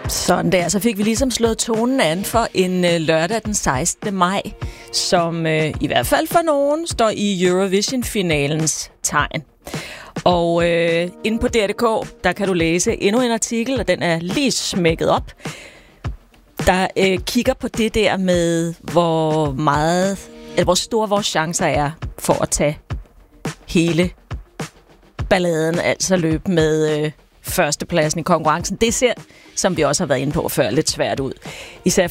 Sådan der, så fik vi ligesom slået tonen an for en lørdag den 16. maj, som i hvert fald for nogen står i Eurovision-finalens tegn. Og inde på DR.dk, der kan du læse endnu en artikel, og den er lige smækket op, der kigger på det der med, hvor store vores chancer er for at tage hele balladen, altså løbe med førstepladsen i konkurrencen. Det ser, som vi også har været inde på før, lidt svært ud. Især